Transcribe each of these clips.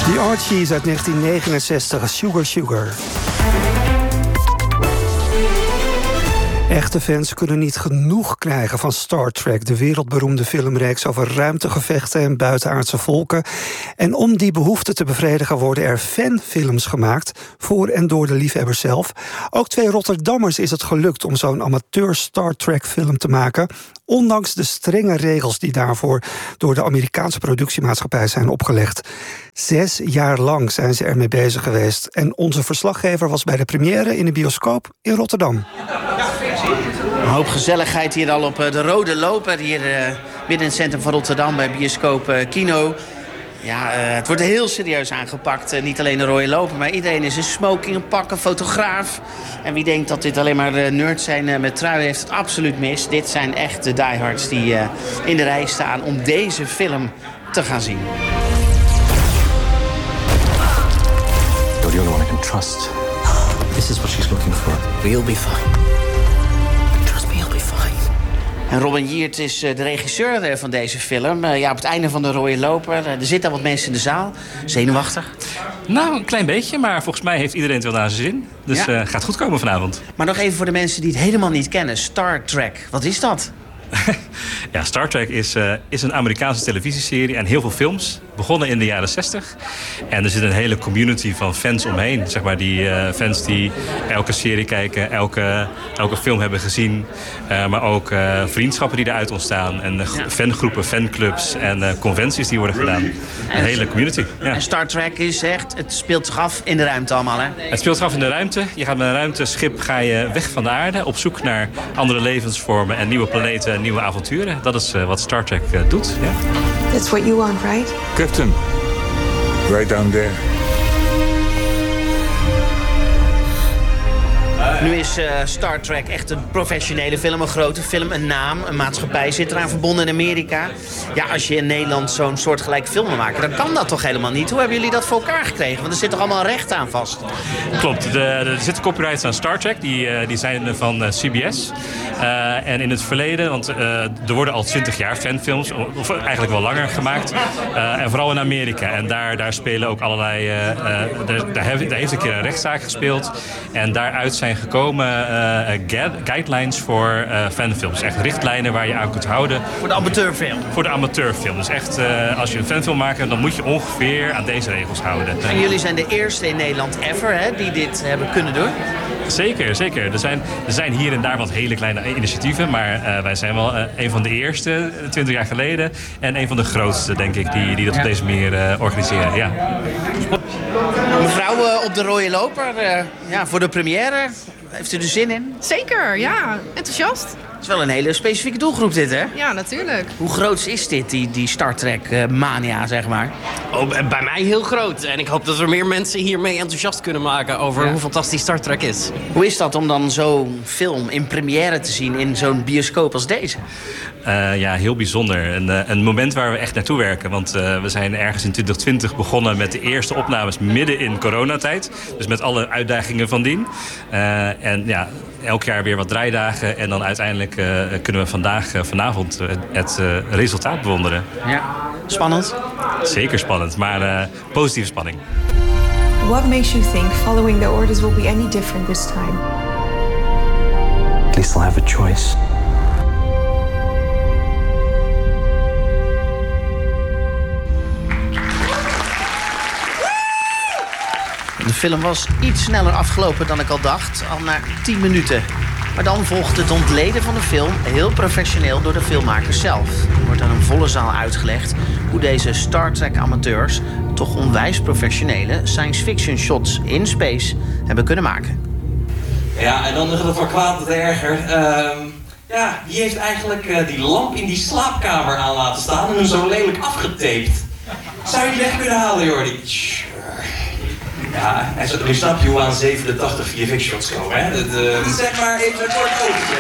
The Archies uit 1969, Sugar Sugar. Echte fans kunnen niet genoeg krijgen van Star Trek, de wereldberoemde filmreeks over ruimtegevechten en buitenaardse volken. En om die behoefte te bevredigen worden er fanfilms gemaakt, voor en door de liefhebbers zelf. Ook 2 Rotterdammers is het gelukt om zo'n amateur Star Trek film te maken, ondanks de strenge regels die daarvoor door de Amerikaanse productiemaatschappij zijn opgelegd. 6 jaar lang zijn ze ermee bezig geweest. En onze verslaggever was bij de première in de bioscoop in Rotterdam. Een hoop gezelligheid hier al op de Rode Loper. Hier midden in het centrum van Rotterdam bij bioscoop Kino. Ja, het wordt heel serieus aangepakt. Niet alleen de Rode Loper, maar iedereen is in smoking, een pak, een fotograaf. En wie denkt dat dit alleen maar nerds zijn met truien, heeft het absoluut mis. Dit zijn echt de diehards die in de rij staan om deze film te gaan zien. You're the only one I can trust. This is what she's looking for. We'll be fine. Trust me, you'll be fine. En Robin Jiert is de regisseur van deze film. Ja, op het einde van de Rode Loper. Er zitten al wat mensen in de zaal. Zenuwachtig? Nou, een klein beetje, maar volgens mij heeft iedereen het wel naar zijn zin. Dus gaat goed komen vanavond. Maar nog even voor de mensen die het helemaal niet kennen. Star Trek, wat is dat? Ja, Star Trek is een Amerikaanse televisieserie en heel veel films. Begonnen in de jaren 60. En er zit een hele community van fans omheen. Zeg maar die fans die elke serie kijken, elke film hebben gezien. Maar ook vriendschappen die eruit ontstaan. En fangroepen, fanclubs en conventies die worden gedaan. Een hele community. Ja. En Star Trek is echt, het speelt zich af in de ruimte allemaal, hè? Het speelt zich af in de ruimte. Je gaat met een ruimteschip weg van de aarde. Op zoek naar andere levensvormen en nieuwe planeten en nieuwe avonturen. Dat is wat Star Trek doet. Ja. That's what you want, right? Captain, right down there. Nu is Star Trek echt een professionele film, een grote film, een naam, een maatschappij zit eraan verbonden in Amerika. Ja, als je in Nederland zo'n soortgelijk film wil maken, dan kan dat toch helemaal niet? Hoe hebben jullie dat voor elkaar gekregen? Want er zit toch allemaal recht aan vast? Klopt, er zitten copyrights aan Star Trek, die zijn van CBS. En in het verleden, want er worden al 20 jaar fanfilms, of eigenlijk wel langer gemaakt. En vooral in Amerika. En daar spelen ook allerlei... daar heeft een keer een rechtszaak gespeeld. En daaruit zijn gekomen guidelines voor fanfilms. Echt richtlijnen waar je aan kunt houden. Voor de amateurfilm? Voor de amateurfilm. Dus echt, als je een fanfilm maakt, dan moet je ongeveer aan deze regels houden. En jullie zijn de eerste in Nederland ever, hè, die dit hebben kunnen doen? Zeker, zeker. Er zijn hier en daar wat hele kleine initiatieven. Maar wij zijn wel een van de eerste, 20 jaar geleden. En een van de grootste, denk ik, die dat op deze manier organiseren. Ja. Mevrouw op de Rode Loper, voor de première. Heeft u er zin in? Zeker, ja. Enthousiast. Het is wel een hele specifieke doelgroep dit, hè? Ja, natuurlijk. Hoe groot is dit, die Star Trek mania, zeg maar? Oh, bij mij heel groot. En ik hoop dat er meer mensen hiermee enthousiast kunnen maken over hoe fantastisch Star Trek is. Hoe is dat om dan zo'n film in première te zien in zo'n bioscoop als deze? Ja, heel bijzonder. Een moment waar we echt naartoe werken. Want we zijn ergens in 2020 begonnen met de eerste opnames midden in coronatijd. Dus met alle uitdagingen van dien. En ja, elk jaar weer wat draaidagen. En dan uiteindelijk kunnen we vanavond het resultaat bewonderen. Ja, spannend? Zeker spannend, maar positieve spanning. What makes you think following the orders will be any different this time? At least I'll have a choice. De film was iets sneller afgelopen dan ik al dacht, al na 10 minuten. Maar dan volgt het ontleden van de film heel professioneel door de filmmakers zelf. Er wordt aan een volle zaal uitgelegd hoe deze Star Trek amateurs toch onwijs professionele science fiction shots in space hebben kunnen maken. Ja, en dan gaat het van kwaad tot erger. Die heeft eigenlijk die lamp in die slaapkamer aan laten staan en hem zo lelijk afgetaped. Zou je die weg kunnen halen, Jordi? Ja, en nu snap je hoe aan 87 VFX shots komen, hè? Zeg maar even een kort overzicht.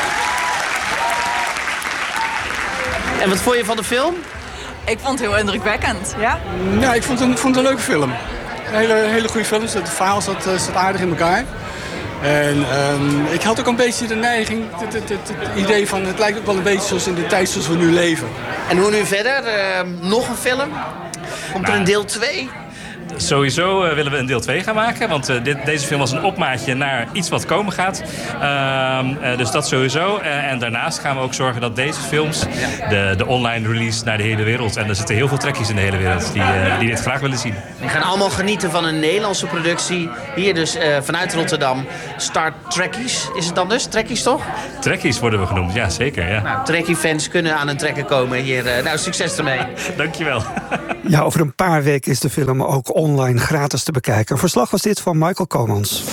En wat vond je van de film? Ik vond het heel indrukwekkend, ja? Ja, ik vond het een leuke film. Een hele goede film. Het verhaal zat aardig in elkaar. En ik had ook een beetje de neiging, het idee van het lijkt ook wel een beetje zoals in de tijd zoals we nu leven. En hoe nu verder? Nog een film? Komt er een deel 2? Sowieso willen we een deel 2 gaan maken. Want deze film was een opmaatje naar iets wat komen gaat. Dus dat sowieso. En daarnaast gaan we ook zorgen dat deze films de online release naar de hele wereld. En er zitten heel veel trekkies in de hele wereld die dit graag willen zien. We gaan allemaal genieten van een Nederlandse productie. Hier dus vanuit Rotterdam. Star Trekkies. Is het dan dus? Trekkies toch? Trekkies worden we genoemd, ja zeker. Ja. Nou, Trekkie-fans kunnen aan een trekker komen hier. Nou, succes ermee. Dankjewel. Ja, over een paar weken is de film ook online gratis te bekijken. Een verslag was dit van Michael Komans.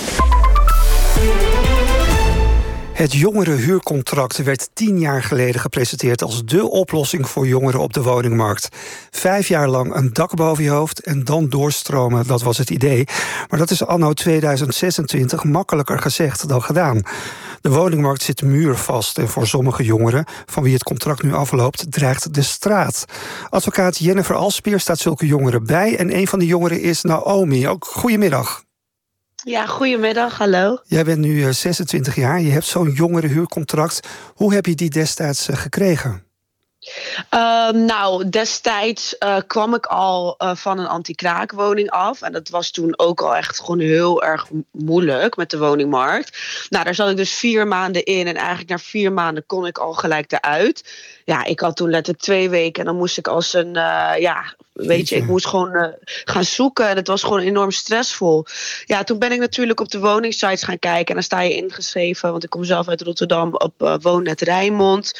Het jongerenhuurcontract werd 10 jaar geleden gepresenteerd als dé oplossing voor jongeren op de woningmarkt. 5 jaar lang een dak boven je hoofd en dan doorstromen, dat was het idee. Maar dat is anno 2026 makkelijker gezegd dan gedaan. De woningmarkt zit muurvast en voor sommige jongeren, van wie het contract nu afloopt, dreigt de straat. Advocaat Jennifer Alspier staat zulke jongeren bij en een van die jongeren is Naomi. Ook goedemiddag. Ja, goedemiddag, hallo. Jij bent nu 26 jaar, je hebt zo'n jongerenhuurcontract. Hoe heb je die destijds gekregen? Nou, destijds kwam ik al van een anti-kraakwoning af. En dat was toen ook al echt gewoon heel erg moeilijk met de woningmarkt. Nou, daar zat ik dus 4 maanden in. En eigenlijk na 4 maanden kon ik al gelijk eruit. Ja, ik had toen letterlijk 2 weken. En dan moest ik als een, ik moest gewoon gaan zoeken. En het was gewoon enorm stressvol. Ja, toen ben ik natuurlijk op de woningsites gaan kijken. En dan sta je ingeschreven, want ik kom zelf uit Rotterdam, op Woonnet Rijnmond.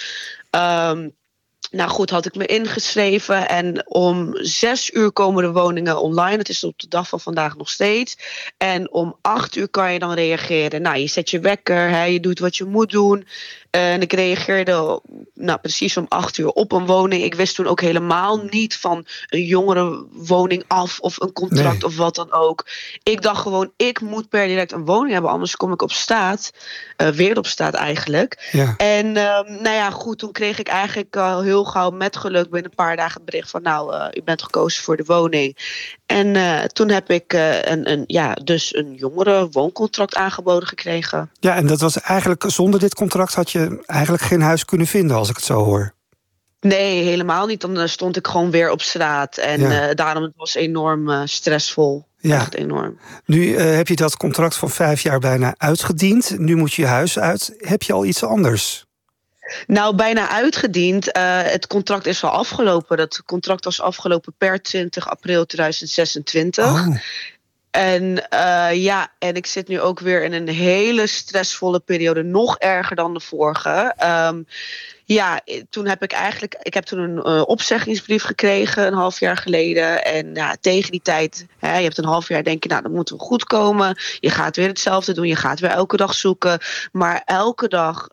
Nou goed, had ik me ingeschreven en om 6 uur komen de woningen online. Het is op de dag van vandaag nog steeds. En om 8 uur kan je dan reageren. Nou, je zet je wekker, je doet wat je moet doen. En ik reageerde precies om 8 uur op een woning. Ik wist toen ook helemaal niet van een jongerenwoning af of een contract of wat dan ook. Ik dacht gewoon, ik moet per direct een woning hebben, anders kom ik op straat. Weer op straat eigenlijk. Ja. En goed, toen kreeg ik eigenlijk al heel gauw met geluk binnen een paar dagen het bericht van u bent gekozen voor de woning. En toen heb ik dus een jongerenwooncontract aangeboden gekregen. Ja, en dat was eigenlijk, zonder dit contract had je eigenlijk geen huis kunnen vinden, als ik het zo hoor. Nee, helemaal niet. Dan stond ik gewoon weer op straat. En daarom het was enorm stressvol. Ja. Echt enorm. Nu heb je dat contract van 5 jaar bijna uitgediend. Nu moet je huis uit. Heb je al iets anders? Nou, bijna uitgediend. Het contract is al afgelopen. Dat contract was afgelopen per 20 april 2026. Oh. En en ik zit nu ook weer in een hele stressvolle periode. Nog erger dan de vorige. Toen heb ik heb toen een opzeggingsbrief gekregen een half jaar geleden. En tegen die tijd, je hebt een half jaar denk je, dan moeten we goed komen. Je gaat weer hetzelfde doen, je gaat weer elke dag zoeken. Maar elke dag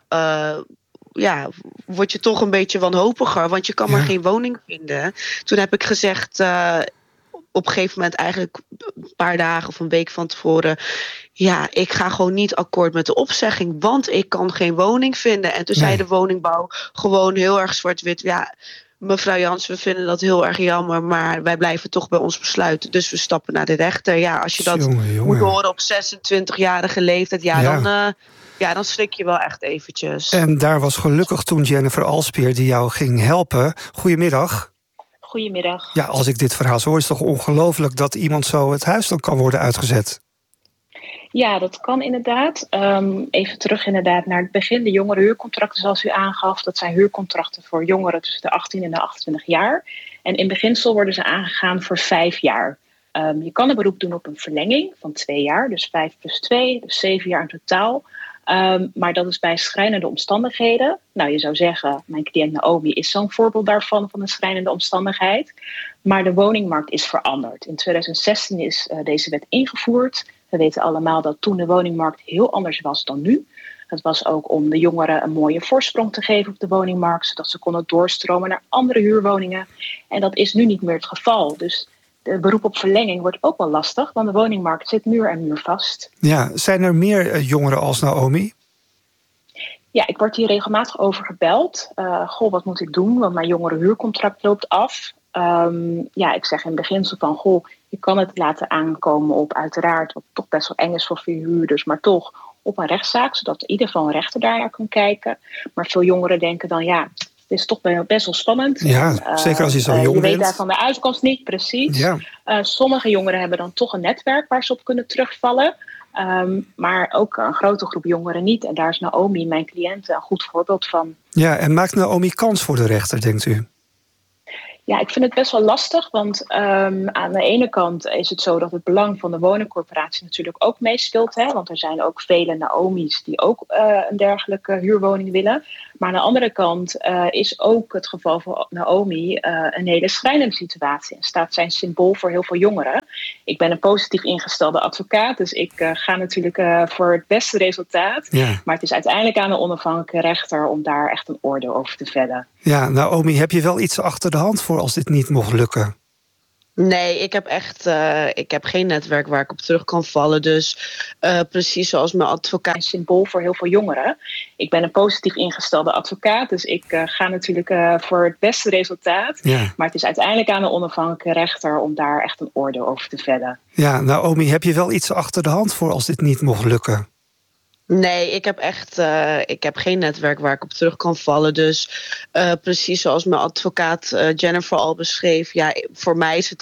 word je toch een beetje wanhopiger, want je kan maar geen woning vinden. Toen heb ik gezegd, op een gegeven moment eigenlijk een paar dagen of een week van tevoren, ik ga gewoon niet akkoord met de opzegging, want ik kan geen woning vinden. En toen zei de woningbouw gewoon heel erg zwart-wit, mevrouw Jans, we vinden dat heel erg jammer, maar wij blijven toch bij ons besluit. Dus we stappen naar de rechter. Ja, als je dat moet horen op 26-jarige leeftijd, dan schrik je wel echt eventjes. En daar was gelukkig toen Jennifer Alspier die jou ging helpen. Goedemiddag. Goedemiddag. Ja, als ik dit verhaal zo hoor, is het toch ongelooflijk dat iemand zo het huis dan kan worden uitgezet? Ja, dat kan inderdaad. Even terug inderdaad naar het begin. De jongerenhuurcontracten, zoals u aangaf, dat zijn huurcontracten voor jongeren tussen de 18 en de 28 jaar. En in beginsel worden ze aangegaan voor 5 jaar. Je kan een beroep doen op een verlenging van 2 jaar, dus 5 plus 2, dus 7 jaar in totaal. Maar dat is bij schrijnende omstandigheden. Nou, je zou zeggen, mijn cliënt Naomi is zo'n voorbeeld daarvan, van een schrijnende omstandigheid. Maar de woningmarkt is veranderd. In 2016 is deze wet ingevoerd. We weten allemaal dat toen de woningmarkt heel anders was dan nu. Het was ook om de jongeren een mooie voorsprong te geven op de woningmarkt, zodat ze konden doorstromen naar andere huurwoningen. En dat is nu niet meer het geval. Dus de beroep op verlenging wordt ook wel lastig, want de woningmarkt zit muur en muur vast. Ja, zijn er meer jongeren als Naomi? Ja, ik word hier regelmatig over gebeld. Wat moet ik doen? Want mijn jongerenhuurcontract loopt af. Ik zeg in beginsel van, je kan het laten aankomen op uiteraard, wat toch best wel eng is voor verhuurders, maar toch op een rechtszaak, zodat in ieder geval een rechter daar naar kan kijken. Maar veel jongeren denken dan, is toch best wel spannend. Ja, zeker als je zo jong bent. Je weet daarvan de uitkomst niet, precies. Ja. Sommige jongeren hebben dan toch een netwerk waar ze op kunnen terugvallen. Maar ook een grote groep jongeren niet. En daar is Naomi, mijn cliënt, een goed voorbeeld van. Ja, en maakt Naomi kans voor de rechter, denkt u? Ja, ik vind het best wel lastig, want aan de ene kant is het zo dat het belang van de woningcorporatie natuurlijk ook meespeelt. Hè? Want er zijn ook vele Naomi's die ook een dergelijke huurwoning willen. Maar aan de andere kant is ook het geval van Naomi een hele schrijnende situatie. En staat zijn symbool voor heel veel jongeren. Ik ben een positief ingestelde advocaat, dus ik ga natuurlijk voor het beste resultaat. Ja. Maar het is uiteindelijk aan de onafhankelijke rechter om daar echt een oordeel over te vellen. Ja, Naomi, heb je wel iets achter de hand voor als dit niet mocht lukken? Nee, ik heb geen netwerk waar ik op terug kan vallen. Dus precies zoals mijn advocaat. Een symbool voor heel veel jongeren. Ik ben een positief ingestelde advocaat, dus ik ga natuurlijk voor het beste resultaat. Ja. Maar het is uiteindelijk aan de onafhankelijke rechter om daar echt een oordeel over te vellen. Ja, Naomi, heb je wel iets achter de hand voor als dit niet mocht lukken? Nee, ik heb geen netwerk waar ik op terug kan vallen. Dus precies zoals mijn advocaat Jennifer al beschreef. Ja, voor mij is het